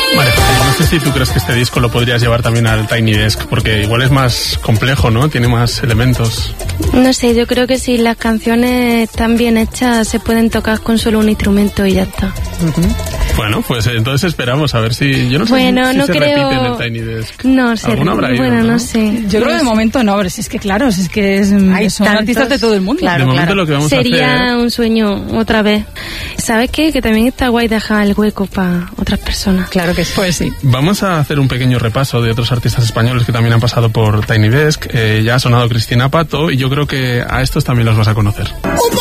Vale, no sé si tú crees que este disco lo podrías llevar también al Tiny Desk, porque igual es más complejo, ¿no? Tiene más elementos. No sé, yo creo que si las canciones están bien hechas se pueden tocar con solo un instrumento y ya está. Bueno, pues entonces esperamos a ver si... Yo no sé bueno, si no se creo... repite en el Tiny Desk. No sé, Habrá ido, bueno, no sé. Yo creo que de momento no, pero si es que claro, si es que son artistas de todo el mundo. Claro, de momento lo que vamos sería a hacer... un sueño otra vez. ¿Sabes qué? Que también está guay dejar el hueco para otras personas. Claro que sí. Pues sí. Vamos a hacer un pequeño repaso de otros artistas españoles que también han pasado por Tiny Desk. Ya ha sonado Cristina Pato y yo creo que a estos también los vas a conocer.